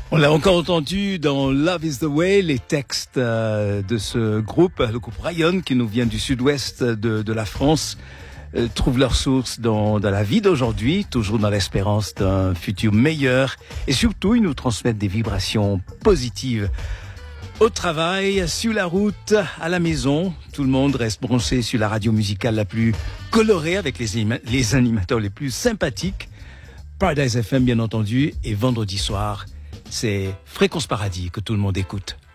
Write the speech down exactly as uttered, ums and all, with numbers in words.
On l'a encore entendu dans Love is the Way, les textes euh, de ce groupe, le groupe Ryan, qui nous vient du sud-ouest de, de la France, euh, trouvent leur source dans, dans la vie d'aujourd'hui, toujours dans l'espérance d'un futur meilleur. Et surtout, ils nous transmettent des vibrations positives. Au travail, sur la route, à la maison, tout le monde reste branché sur la radio musicale la plus colorée, avec les, anima- les animateurs les plus sympathiques. Paradise F M, bien entendu, et vendredi soir, c'est Fréquence Paradis que tout le monde écoute.